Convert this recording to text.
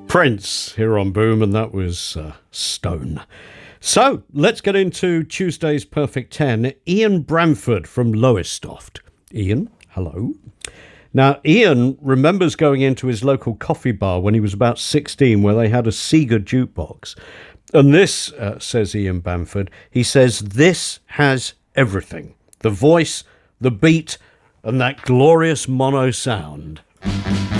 Prince here on Boom, and that was Stone. So let's get into Tuesday's Perfect 10. Ian Bramford from Lowestoft. Ian, hello. Now, Ian remembers going into his local coffee bar when he was about 16, where they had a Sega jukebox. And this, says Ian Bamford, he says, this has everything. The voice, the beat, and that glorious mono sound.